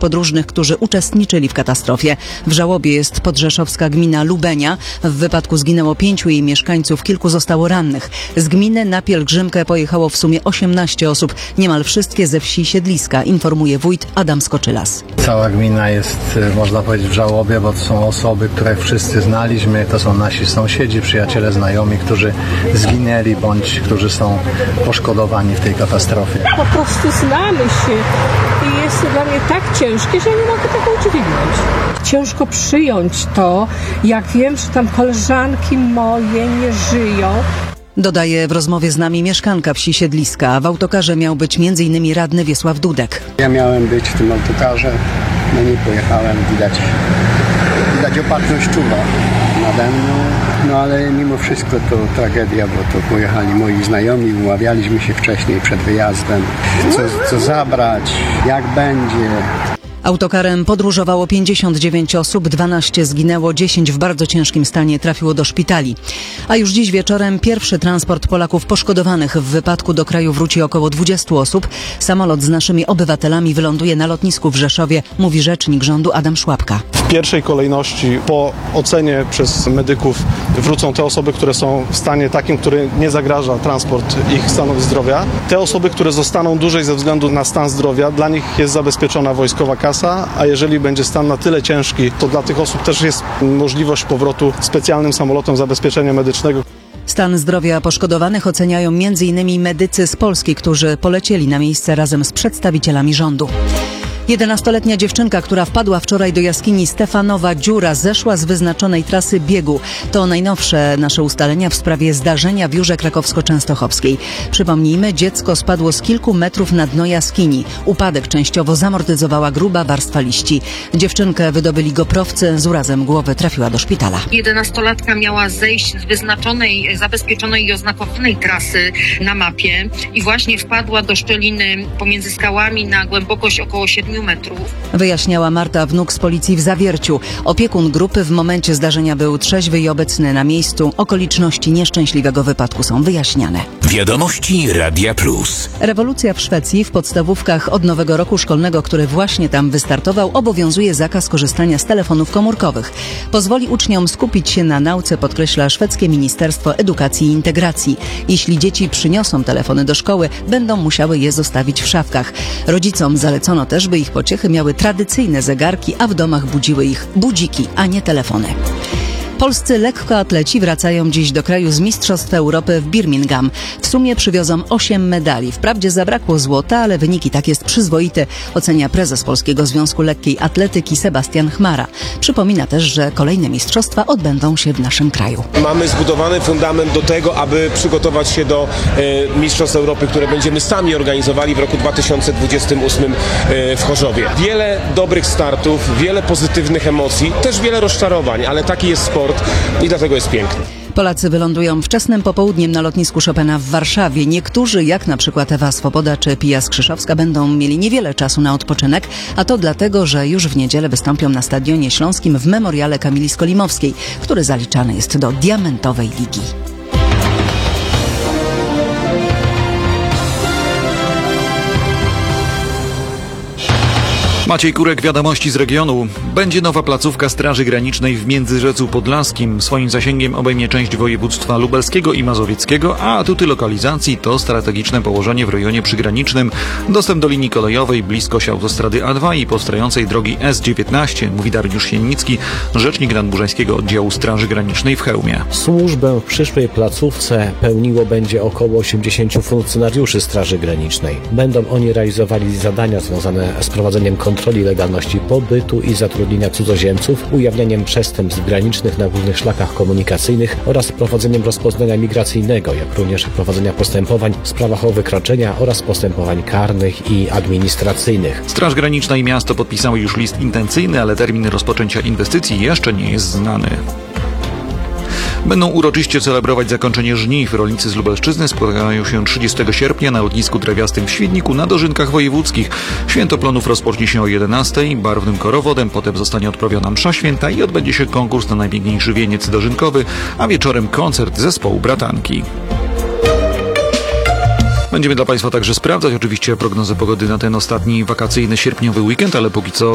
podróżnych, którzy uczestniczyli w katastrofie. W żałobie jest podrzeszowska gmina Lubenia. W wypadku zginęło 5 jej mieszkańców, kilku zostało rannych. Z gminy na pielgrzymkę pojechało w sumie 18 osób, niemal wszystkie ze wsi Siedliska, informuje wójt Adam Skoczylas. Cała gmina jest, można powiedzieć, w żałobie, bo to są osoby, które wszyscy znaliśmy. To są nasi sąsiedzi, przyjaciele, znajomi, którzy zginęli bądź którzy są poszkodowani w tej katastrofie. Po prostu znamy się i jest to dla mnie tak ciężkie, że nie mogę tego udźwignąć. Ciężko przyjąć to, jak wiem, że tam koleżanki moje nie żyją. Dodaje w rozmowie z nami mieszkanka wsi Siedliska. W autokarze miał być m.in. radny Wiesław Dudek. Ja miałem być w tym autokarze, no nie pojechałem, widać opatrzność czuwa nade mną, no ale mimo wszystko to tragedia, bo to pojechali moi znajomi, umawialiśmy się wcześniej przed wyjazdem, co zabrać, jak będzie. Autokarem podróżowało 59 osób, 12 zginęło, 10 w bardzo ciężkim stanie trafiło do szpitali. A już dziś wieczorem pierwszy transport Polaków poszkodowanych w wypadku do kraju wróci około 20 osób. Samolot z naszymi obywatelami wyląduje na lotnisku w Rzeszowie, mówi rzecznik rządu Adam Szłapka. W pierwszej kolejności po ocenie przez medyków wrócą te osoby, które są w stanie takim, który nie zagraża transport ich stanowi zdrowia. Te osoby, które zostaną dłużej ze względu na stan zdrowia, dla nich jest zabezpieczona wojskowa kasa, a jeżeli będzie stan na tyle ciężki, to dla tych osób też jest możliwość powrotu specjalnym samolotem zabezpieczenia medycznego. Stan zdrowia poszkodowanych oceniają m.in. medycy z Polski, którzy polecieli na miejsce razem z przedstawicielami rządu. 11-letnia dziewczynka, która wpadła wczoraj do jaskini Stefanowa Dziura, zeszła z wyznaczonej trasy biegu. To najnowsze nasze ustalenia w sprawie zdarzenia w Jurze Krakowsko-Częstochowskiej. Przypomnijmy, dziecko spadło z kilku metrów na dno jaskini. Upadek częściowo zamortyzowała gruba warstwa liści. Dziewczynkę wydobyli goprowcy, z urazem głowy trafiła do szpitala. 11-latka miała zejść z wyznaczonej, zabezpieczonej i oznakowanej trasy na mapie i właśnie wpadła do szczeliny pomiędzy skałami na głębokość około 7 metrów. Wyjaśniała Marta Wnuk z policji w Zawierciu. Opiekun grupy w momencie zdarzenia był trzeźwy i obecny na miejscu. Okoliczności nieszczęśliwego wypadku są wyjaśniane. Wiadomości Radia Plus. Rewolucja w Szwecji. W podstawówkach od nowego roku szkolnego, który właśnie tam wystartował, obowiązuje zakaz korzystania z telefonów komórkowych. Pozwoli uczniom skupić się na nauce, podkreśla szwedzkie Ministerstwo Edukacji i Integracji. Jeśli dzieci przyniosą telefony do szkoły, będą musiały je zostawić w szafkach. Rodzicom zalecono też, by ich pociechy miały tradycyjne zegarki, a w domach budziły ich budziki, a nie telefony. Polscy lekkoatleci wracają dziś do kraju z Mistrzostw Europy w Birmingham. W sumie przywiozą 8 medali. Wprawdzie zabrakło złota, ale wynik i tak jest przyzwoity, ocenia prezes Polskiego Związku Lekkiej Atletyki Sebastian Chmara. Przypomina też, że kolejne mistrzostwa odbędą się w naszym kraju. Mamy zbudowany fundament do tego, aby przygotować się do Mistrzostw Europy, które będziemy sami organizowali w roku 2028 w Chorzowie. Wiele dobrych startów, wiele pozytywnych emocji, też wiele rozczarowań, ale taki jest sport i dlatego jest piękny. Polacy wylądują wczesnym popołudniem na lotnisku Chopina w Warszawie. Niektórzy, jak na przykład Ewa Swoboda czy Pija Skrzyszowska, będą mieli niewiele czasu na odpoczynek, a to dlatego, że już w niedzielę wystąpią na Stadionie Śląskim w memoriale Kamili Skolimowskiej, który zaliczany jest do Diamentowej Ligi. Maciej Kurek, wiadomości z regionu. Będzie nowa placówka Straży Granicznej w Międzyrzecu Podlaskim. Swoim zasięgiem obejmie część województwa lubelskiego i mazowieckiego, a atuty lokalizacji to strategiczne położenie w rejonie przygranicznym, dostęp do linii kolejowej, bliskość autostrady A2 i powstającej drogi S19, mówi Dariusz Siennicki, rzecznik Nadburzańskiego Oddziału Straży Granicznej w Chełmie. Służbę w przyszłej placówce pełniło będzie około 80 funkcjonariuszy Straży Granicznej. Będą oni realizowali zadania związane z prowadzeniem kontroli legalności pobytu i zatrudnienia cudzoziemców, ujawnianiem przestępstw granicznych na głównych szlakach komunikacyjnych oraz prowadzeniem rozpoznania migracyjnego, jak również prowadzenia postępowań w sprawach o wykroczenia oraz postępowań karnych i administracyjnych. Straż Graniczna i miasto podpisały już list intencyjny, ale termin rozpoczęcia inwestycji jeszcze nie jest znany. Będą uroczyście celebrować zakończenie żniw. Rolnicy z Lubelszczyzny spotkają się 30 sierpnia na lotnisku trawiastym w Świdniku na dożynkach wojewódzkich. Święto plonów rozpocznie się o 11:00 barwnym korowodem, potem zostanie odprawiona msza święta i odbędzie się konkurs na najpiękniejszy wieniec dożynkowy, a wieczorem koncert zespołu Bratanki. Będziemy dla Państwa także sprawdzać oczywiście prognozę pogody na ten ostatni wakacyjny sierpniowy weekend, ale póki co